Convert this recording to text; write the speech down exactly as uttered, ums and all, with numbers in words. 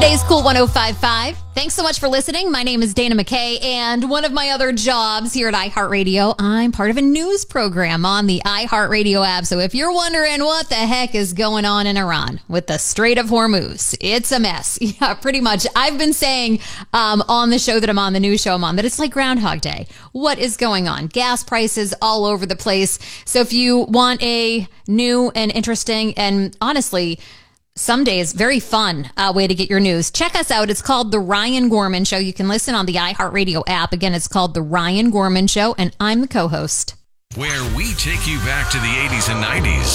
Today's Cool one oh five point five. Thanks so much for listening. My name is Dana McKay, and one of my other jobs here at iHeartRadio, I'm part of a news program on the iHeartRadio app. So if you're wondering what the heck is going on in Iran with the Strait of Hormuz, it's a mess. Yeah, pretty much. I've been saying um, on the show that I'm on, the news show I'm on, that it's like Groundhog Day. What is going on? Gas prices all over the place. So if you want a new and interesting and honestly, some days, very fun uh, way to get your news. Check us out. It's called The Ryan Gorman Show. You can listen on the iHeartRadio app. Again, it's called The Ryan Gorman Show, and I'm the co-host. Where we take you back to the eighties and nineties.